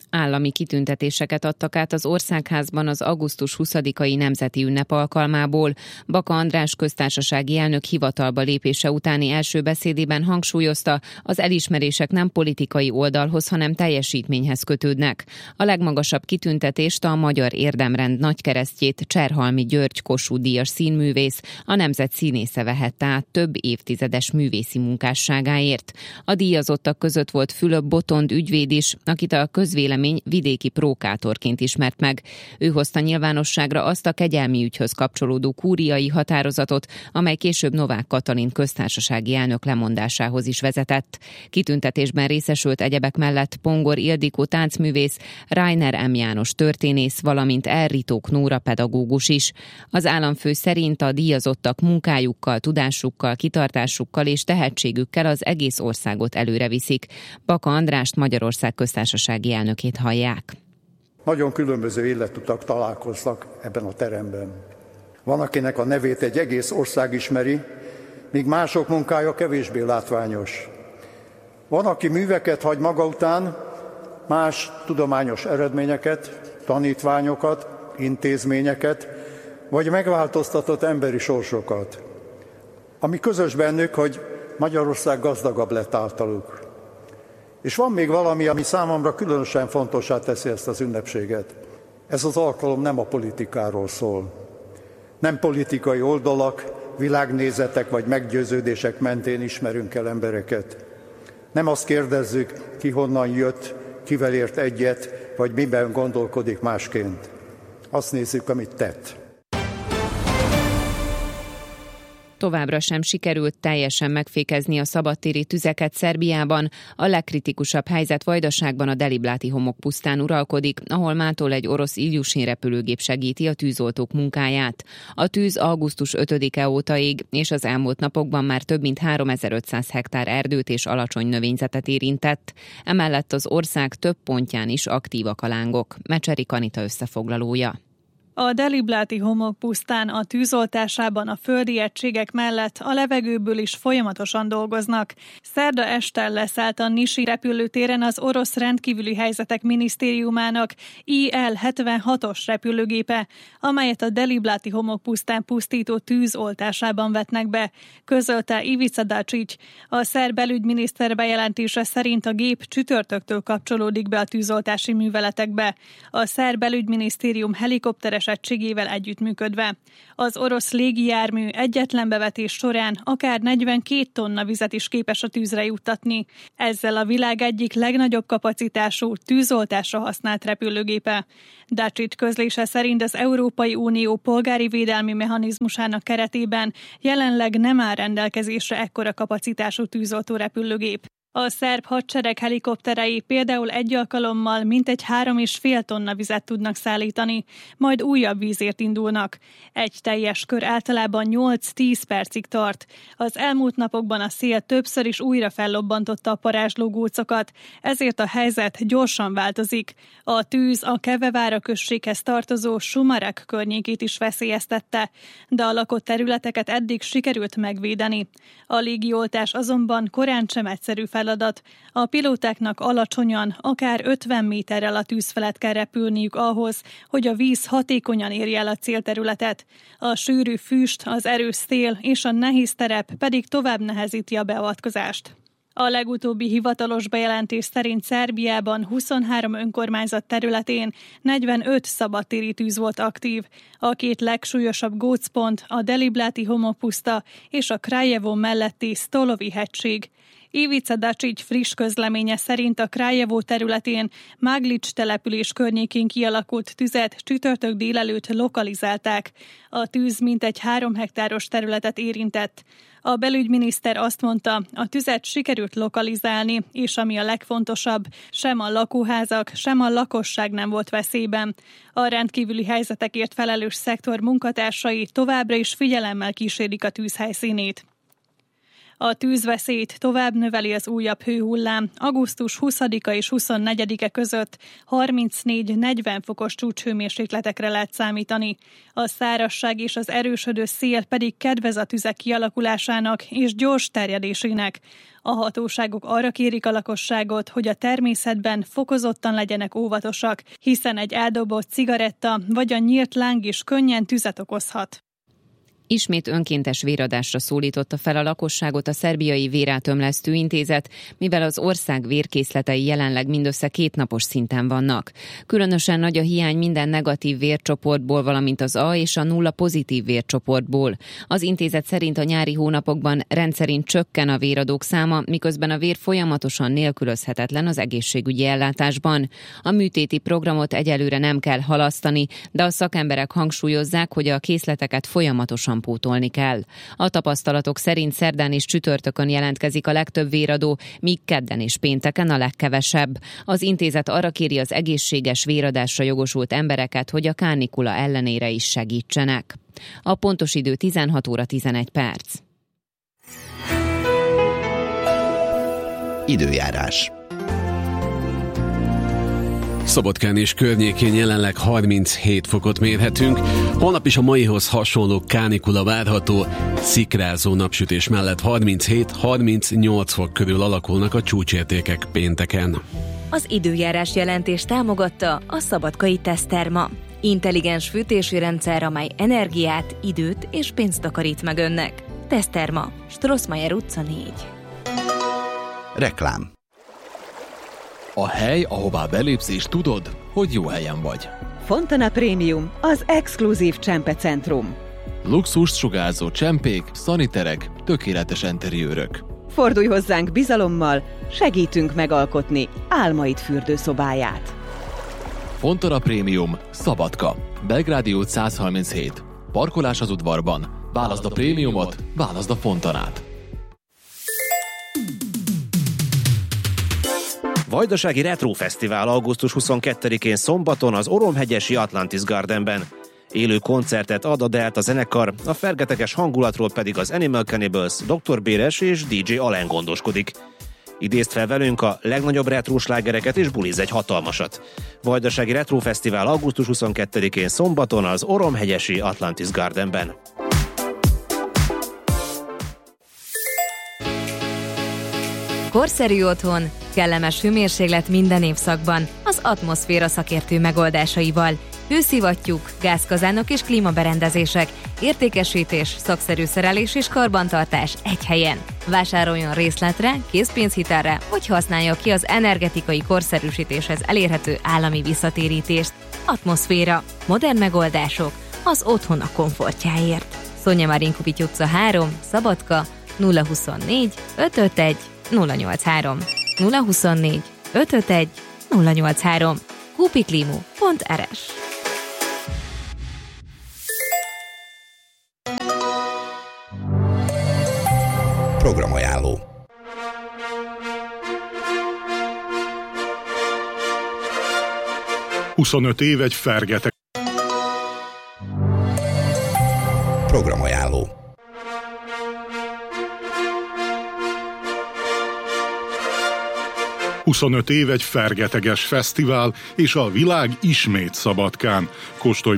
Állami kitüntetéseket adtak át az Országházban az augusztus 20-ai nemzeti ünnep alkalmából. Baka András köztársasági elnök hivatalba lépése utáni első beszédében hangsúlyozta, az elismerések nem politikai oldalhoz, hanem teljesítményhez kötődnek. A legmagasabb kitüntetést, a Magyar Érdemrend nagykeresztjét Cserhalmi György Kossuth-díjas színművész, a nemzet színésze vehette át több évtizedes művészi munkásságáért. A díjazottak között volt Fülöp Botond ügyvéd is, akit a közvélemény vidéki prókátorként ismert meg. Ő hozta nyilvánosságra azt a kegyelmi ügyhöz kapcsolódó kúriai határozatot, amely később Novák Katalin köztársasági elnök lemondásához is vezetett. Kitüntetésben részesült egyebek mellett Pongor Ildikó táncművész, Reiner M. János történész, valamint Elritók Nóra pedagógus is. Az államfő szerint a díjazottak munkájukkal, tudásukkal, kitartásukkal és tehetségükkel az egész országot előre viszik. Baka Andrást, Magyarország köztársasági elnökét hallják. Nagyon különböző életutak találkoztak ebben a teremben. Van, akinek a nevét egy egész ország ismeri, míg mások munkája kevésbé látványos. Van, aki műveket hagy maga után, más tudományos eredményeket, tanítványokat, intézményeket, vagy megváltoztatott emberi sorsokat. Ami közös bennük, hogy Magyarország gazdagabb lett általuk. És van még valami, ami számomra különösen fontossá teszi ezt az ünnepséget. Ez az alkalom nem a politikáról szól. Nem politikai oldalak, világnézetek vagy meggyőződések mentén ismerünk el embereket. Nem azt kérdezzük, ki honnan jött, kivel ért egyet, vagy miben gondolkodik másként. Azt nézzük, amit tett. Továbbra sem sikerült teljesen megfékezni a szabadtéri tüzeket Szerbiában. A legkritikusabb helyzet Vajdaságban, a Delibláti homokpusztán uralkodik, ahol mától egy orosz Iljushin repülőgép segíti a tűzoltók munkáját. A tűz augusztus 5-e óta ég, és az elmúlt napokban már több mint 3500 hektár erdőt és alacsony növényzetet érintett. Emellett az ország több pontján is aktívak a lángok. Mecseri Kanita összefoglalója. A Delibláti homokpusztán a tűzoltásában a földi egységek mellett a levegőből is folyamatosan dolgoznak. Szerda este leszállt a Nisi repülőtéren az orosz rendkívüli helyzetek minisztériumának IL-76-os repülőgépe, amelyet a Delibláti homokpusztán pusztító tűz oltásában vetnek be, közölte Ivica Dačić. A szerb belügyminiszter bejelentése szerint a gép csütörtöktől kapcsolódik be a tűzoltási műveletekbe. A szerb belügyminisztérium helikopteres egységével együttműködve. Az orosz légijármű egyetlen bevetés során akár 42 tonna vizet is képes a tűzre juttatni. Ezzel a világ egyik legnagyobb kapacitású tűzoltásra használt repülőgépe. Dačić közlése szerint az Európai Unió polgári védelmi mechanizmusának keretében jelenleg nem áll rendelkezésre ekkora kapacitású tűzoltó repülőgép. A szerb hadsereg helikopterei például egy alkalommal mintegy 3,5 tonna vizet tudnak szállítani, majd újabb vízért indulnak. Egy teljes kör általában 8-10 percig tart. Az elmúlt napokban a szél többször is újra fellobbantotta a parázsló gócokat, ezért a helyzet gyorsan változik. A tűz a Kevevára községhez tartozó Sumarek környékét is veszélyeztette, de a lakott területeket eddig sikerült megvédeni. A légioltás azonban korán sem egyszerű feladat. A pilótáknak alacsonyan, akár 50 méterrel a tűz felett kell repülniük ahhoz, hogy a víz hatékonyan érje el a célterületet. A sűrű füst, az erős szél és a nehéz terep pedig tovább nehezíti a beavatkozást. A legutóbbi hivatalos bejelentés szerint Szerbiában 23 önkormányzat területén 45 szabadtéri tűz volt aktív. A két legsúlyosabb gócpont a Delibláti homokpuszta és a Kraljevo melletti Stolovi hegység. Ivica Dačić friss közleménye szerint a Kraljevo területén Maglič település környékén kialakult tüzet csütörtök délelőtt lokalizálták. A tűz mintegy 3 hektáros területet érintett. A belügyminiszter azt mondta, a tüzet sikerült lokalizálni, és ami a legfontosabb, sem a lakóházak, sem a lakosság nem volt veszélyben. A rendkívüli helyzetekért felelős szektor munkatársai továbbra is figyelemmel kísérik a tűz helyszínét. A tűzveszélyt tovább növeli az újabb hőhullám. Augusztus 20-a és 24-e között 34-40 fokos csúcshőmérsékletekre lehet számítani. A szárazság és az erősödő szél pedig kedvez a tüzek kialakulásának és gyors terjedésének. A hatóságok arra kérik a lakosságot, hogy a természetben fokozottan legyenek óvatosak, hiszen egy eldobott cigaretta vagy a nyílt láng is könnyen tüzet okozhat. Ismét önkéntes véradásra szólította fel a lakosságot a szerbiai vérátömlesztő intézet, mivel az ország vérkészletei jelenleg mindössze 2 napos szinten vannak. Különösen nagy a hiány minden negatív vércsoportból, valamint az A és a 0 pozitív vércsoportból. Az intézet szerint a nyári hónapokban rendszerint csökken a véradók száma, miközben a vér folyamatosan nélkülözhetetlen az egészségügyi ellátásban. A műtéti programot egyelőre nem kell halasztani, de a szakemberek hangsúlyozzák, hogy a készleteket folyamatosan pótolni kell. A tapasztalatok szerint szerdán és csütörtökön jelentkezik a legtöbb véradó, míg kedden és pénteken a legkevesebb. Az intézet arra kéri az egészséges véradásra jogosult embereket, hogy a kánikula ellenére is segítsenek. A pontos idő 16 óra 11 perc. Időjárás. Szabadkán és környékén jelenleg 37 fokot mérhetünk. Holnap is a maihoz hasonló kánikula várható, szikrázó napsütés mellett 37-38 fok körül alakulnak a csúcsértékek pénteken. Az időjárás jelentés támogatta a Szabadkai Teszterma. Intelligens fűtési rendszer, amely energiát, időt és pénzt takarít meg önnek. Teszterma, Strossmayer utca 4. Reklám. A hely, ahová belépsz és tudod, hogy jó helyen vagy. Fontana Premium, az exkluzív csempecentrum. Luxust sugárzó csempék, szaniterek, tökéletes enteriőrök. Fordulj hozzánk bizalommal, segítünk megalkotni álmaid fürdőszobáját. Fontana Premium, Szabadka, Belgrádi út 137. Parkolás az udvarban. Válaszd a prémiumot, válaszd a Fontanát. Vajdasági Retro Fesztivál augusztus 22-én szombaton az Oromhegyesi Atlantis Gardenben. Élő koncertet ad a Delta zenekar, a fergeteges hangulatról pedig az Animal Cannibals, Dr. Béres és DJ Alen gondoskodik. Idézd fel velünk a legnagyobb retro slágereket és buliz egy hatalmasat. Vajdasági Retro Fesztivál augusztus 22-én szombaton az Oromhegyesi Atlantis Gardenben. Korszerű otthon, kellemes hőmérséklet minden évszakban, az Atmoszféra szakértő megoldásaival. Hőszivattyúk, gázkazánok és klímaberendezések, értékesítés, szakszerű szerelés és karbantartás egy helyen. Vásároljon részletre, készpénzhitelre, vagy használja ki az energetikai korszerűsítéshez elérhető állami visszatérítést. Atmoszféra. Modern megoldások az otthon a komfortjáért. Szonya Marinkovics utca 3, Szabadka, 024 551 083. 024 551 083. hupiklimu.rs. Programajánló. Huszonöt év egy fergeteg. Programajánló. Huszonöt év egy fergeteges fesztivál, és a világ ismét Szabadkán. Kóstolj